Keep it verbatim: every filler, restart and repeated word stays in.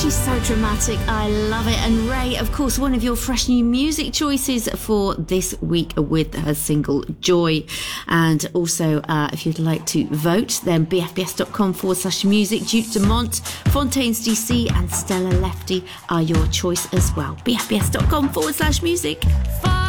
she's so dramatic. I love it. And Ray, of course, one of your fresh new music choices for this week with her single Joy. And also, uh, if you'd like to vote, then bfbs.com forward slash music. Duke Dumont, Fontaines D C and Stella Lefty are your choice as well. bfbs.com forward slash music.